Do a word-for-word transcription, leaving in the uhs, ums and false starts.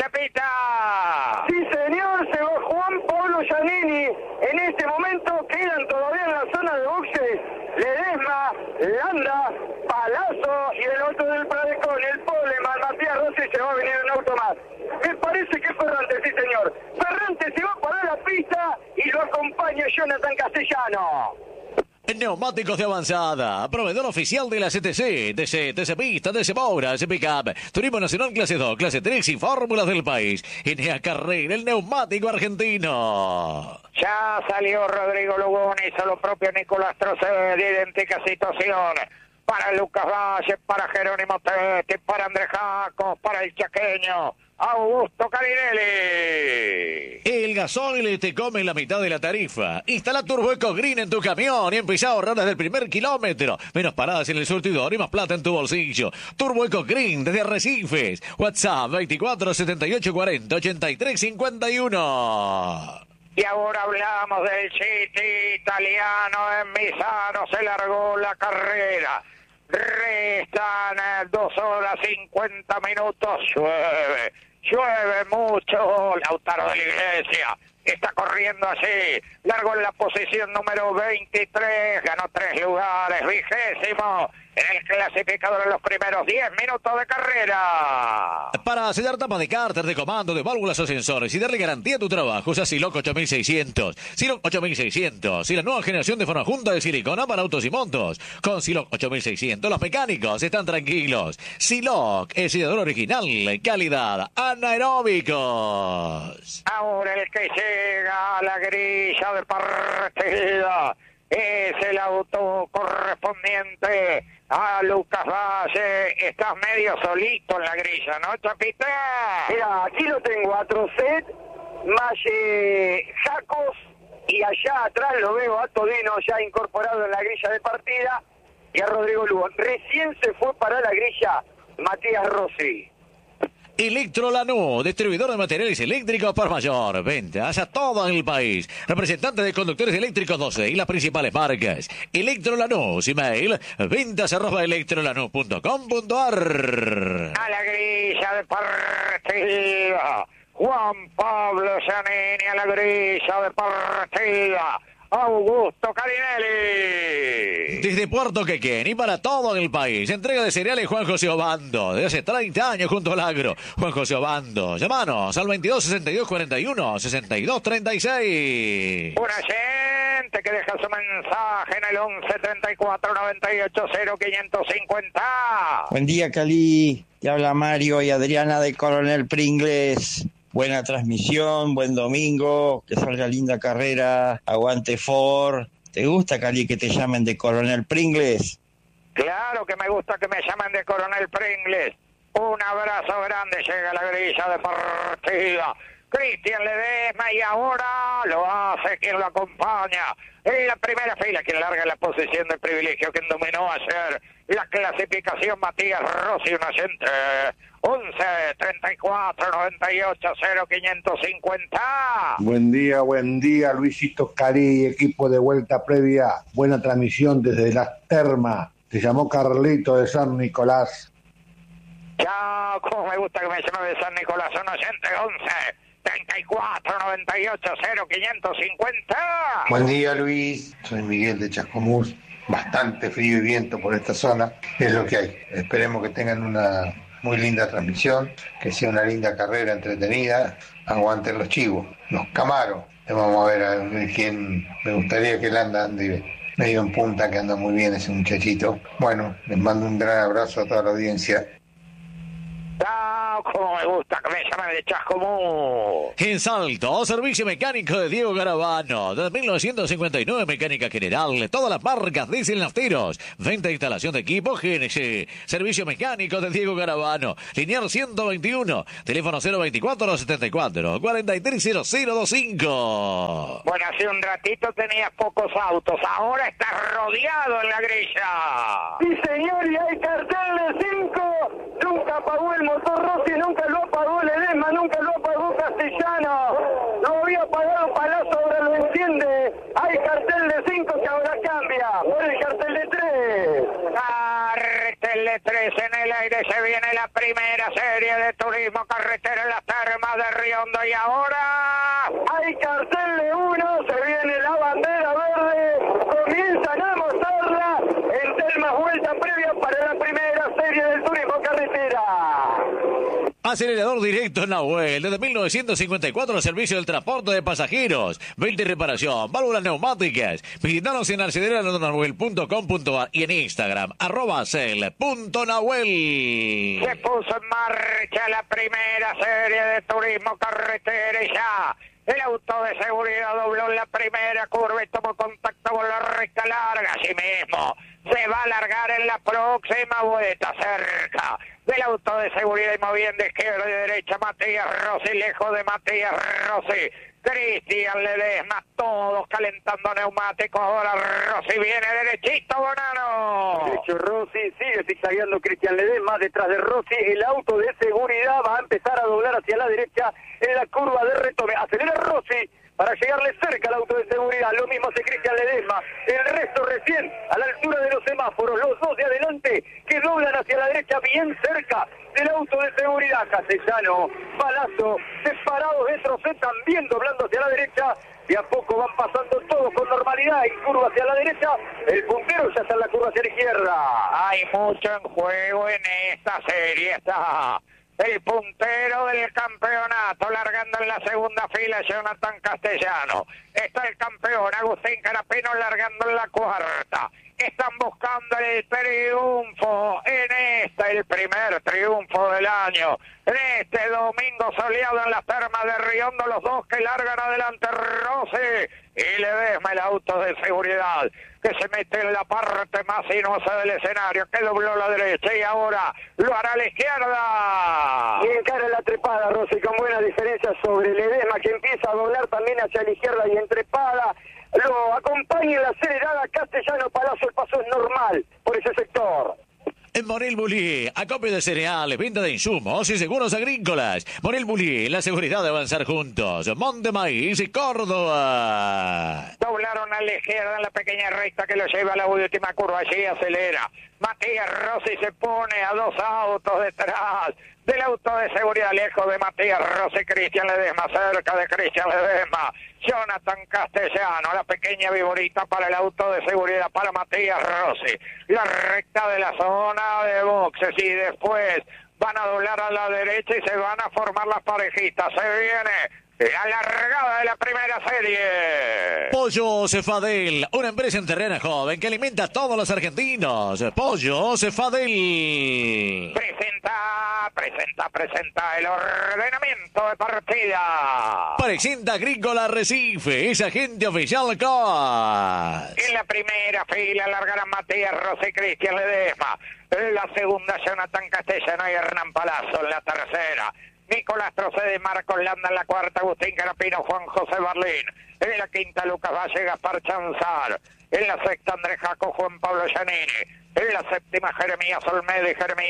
Chapita. Sí, señor, se va Juan Pablo Giannini. En este momento quedan todavía en la zona de boxes Ledesma, Landa, Palazzo y el otro del Pradecón, el Poleman, Matías Rossi, se va a venir un auto más. Me parece que es Ferrante, sí señor. Ferrante se va a parar la pista y lo acompaña Jonathan Castellano. Neumáticos de avanzada, proveedor oficial de la C T C, D C, T C Pista, D C Moura, D C Pickup, Turismo Nacional Clase dos, Clase tres y Fórmulas del país. Enea Carrera, el neumático argentino. Ya salió Rodrigo Lugón, hizo lo propio Nicolás Trocé, de idéntica situación. Para Lucas Valle, para Jerónimo Tete, para Andrés Jacos, para el chaqueño Augusto Carinelli. El gasoil te come la mitad de la tarifa. Instala Turbo Eco Green en tu camión y empieza a ahorrar desde el primer kilómetro. Menos paradas en el surtidor y más plata en tu bolsillo. Turbo Eco Green desde Arrecifes. WhatsApp veinticuatro setenta y ocho cuarenta ochenta y tres cincuenta y uno. Y ahora hablamos del City italiano. En Misano se largó la carrera. Restan eh, dos horas cincuenta minutos. Llueve, llueve mucho. Lautaro de la Iglesia está corriendo así. Largo en la posición número veintitrés. Ganó tres lugares. Vigésimo en el clasificador en los primeros diez minutos de carrera. Para sellar tapas de cárter, de comando, de válvulas o sensores y darle garantía a tu trabajo, usa Siloc ocho mil seiscientos. Siloc ocho mil seiscientos y la nueva generación de fonajunta de silicona para autos y motos. Con Siloc ocho mil seiscientos los mecánicos están tranquilos. Siloc es sellador original, calidad, anaeróbicos. Ahora el que llega a la grilla de partida es el auto correspondiente a Lucas Valle. Estás medio solito en la grilla, ¿no, Chapita? Mira, aquí lo tengo a Trocet, Malle, Jacos, y allá atrás lo veo a Todino ya incorporado en la grilla de partida, y a Rodrigo Lugo. Recién se fue para la grilla Matías Rossi. Electrolanú, distribuidor de materiales eléctricos por mayor. Ventas a todo el país. Representante de conductores eléctricos doce y las principales marcas. Electrolanú, email, ventas arroba electrolanú punto com punto ar. A la grilla de partida. Juan Pablo Giannini a la grilla de partida. Augusto Carinelli. Desde Puerto Quequén y para todo el país. Entrega de cereales Juan José Obando. Desde hace treinta años junto al agro. Juan José Obando. Llámanos al veintidós sesenta y dos cuarenta y uno sesenta y dos treinta y seis. Un oyente que deja su mensaje en el once treinta y cuatro noventa y ocho cero quinientos cincuenta. Buen día, Cali. Te habla Mario y Adriana de Coronel Pringles. Buena transmisión, buen domingo, que salga linda carrera, aguante Ford. ¿Te gusta, Cali, que te llamen de Coronel Pringles? Claro que me gusta que me llamen de Coronel Pringles. Un abrazo grande, llega a la grilla de partida Cristian Ledesma y ahora lo hace quien lo acompaña en la primera fila, quien larga la posición de privilegio, quien dominó ayer la clasificación, Matías Rossi, un oyente. once treinta y cuatro noventa y ocho cero quinientos cincuenta. Buen día, buen día, Luisito Cari, equipo de vuelta previa. Buena transmisión desde Las Termas. Te llamó Carlito de San Nicolás. Chao, como me gusta que me llame de San Nicolás, un oyente. Once treinta y cuatro noventa y ocho cero quinientos cincuenta. Buen día, Luis. Soy Miguel de Chascomús. Bastante frío y viento por esta zona. Es lo que hay. Esperemos que tengan una muy linda transmisión, que sea una linda carrera entretenida. Aguanten los chivos, los Camaros. Vamos a ver a ver quién. Me gustaría que él anda ande medio en punta, que anda muy bien ese muchachito. Bueno, les mando un gran abrazo a toda la audiencia. Chao, como me gusta que me llamen de Chascomús. En Salto, servicio mecánico de Diego Garavano. Desde mil novecientos cincuenta y nueve, mecánica general. Todas las marcas diésel nafteros. Venta e instalación de equipo G N C. Servicio mecánico de Diego Garavano. Lineal ciento veintiuno. Teléfono cero veinticuatro setenta y cuatro cuarenta y tres cero cero veinticinco. Bueno, hace un ratito tenías pocos autos. Ahora estás rodeado en la grilla. Sí, señor, y hay cartel de cinco. Nunca apagó el motor Rossi, nunca lo apagó Ledesma, nunca lo apagó Castellano. Lo había apagado Palazzo, ahora lo enciende. Hay cartel de cinco que ahora cambia por el cartel de tres. Cartel de tres en el aire, se viene la primera serie de turismo carretera en las termas de Riondo y ahora... Hay cartel de uno, se viene la bandera verde, comienzan a mostrarla en termas vuelta previa para la primera serie del turismo carretera. Acelerador directo Nahuel, desde mil novecientos cincuenta y cuatro, servicio del transporte de pasajeros, venta y reparación, válvulas neumáticas. Visítanos en acelerador nahuel punto com punto a r y en Instagram, arroba acel punto nahuel. Se puso en marcha la primera serie de turismo carretera y ya el auto de seguridad dobló la primera curva y tomó contacto con la recta larga. Así mismo se va a alargar en la próxima vuelta, cerca del auto de seguridad y moviendo izquierda y derecha Matías Rossi, lejos de Matías Rossi, Cristian Ledesma, todos calentando neumáticos. Ahora Rossi viene derechito, Bonano. Derecho Rossi, sigue zigzagueando Cristian Ledesma, detrás de Rossi el auto de seguridad va a empezar a doblar hacia la derecha en la curva de retome. Acelera Rossi para llegarle cerca al auto de seguridad, lo mismo hace Cristian Ledesma, el resto recién a la altura de los semáforos, los dos de adelante que doblan hacia la derecha bien cerca del auto de seguridad. Castellano, Palazzo, separados de Trocé también doblando hacia la derecha, de a poco van pasando todos con normalidad en curva hacia la derecha, el puntero ya está en la curva hacia la izquierda. Hay mucho en juego en esta serie, está el puntero del campeonato, largando en la segunda fila Jonathan Castellano. Está el campeón Agustín Carapino largando en la cuarta. Están buscando el triunfo en esta, el primer triunfo del año. En este domingo soleado en las termas de Riondo, los dos que largan adelante, Rossi y Ledesma, el auto de seguridad que se mete en la parte más sinuosa del escenario, que dobló la derecha y ahora lo hará a la izquierda. Y encara la trepada, Rossi, con buena diferencia sobre Ledesma, que empieza a doblar también hacia la izquierda y en trepada. Lo acompaña en la acelerada Castellano Palazzo, el paso es normal por ese sector. En Morel Bulí, acopio de cereales, venta de insumos y seguros agrícolas. Morel Bulí, la seguridad de avanzar juntos. Monte Maíz y Córdoba. Doblaron a la izquierda en la pequeña recta que lo lleva a la última curva. Allí acelera Matías Rossi, se pone a dos autos detrás del auto de seguridad, lejos de Matías Rossi, Cristian Ledesma, cerca de Cristian Ledesma, Jonathan Castellano, la pequeña viborita para el auto de seguridad, para Matías Rossi, la recta de la zona de boxes y después van a doblar a la derecha y se van a formar las parejitas. Se viene la largada de la primera serie. Pollo Cefadel, una empresa en terreno joven que alimenta a todos los argentinos. Pollo Cefadel. Presenta, presenta, presenta el ordenamiento de partida. Presenta Agrícola Arrecife, es agente oficial C O S. En la primera fila largarán Matías Rossi y Cristian Ledesma. En la segunda Jonathan Castellano y Hernán Palazzo. En la tercera Nicolás Trocé, Marcos Landa. En la cuarta Agustín Carapino, Juan José Barlín. En la quinta Lucas Valle, Gaspar Chanzar. En la sexta Andrés Jaco, Juan Pablo Giannini. En la séptima Jeremías Olmedo y Jeremías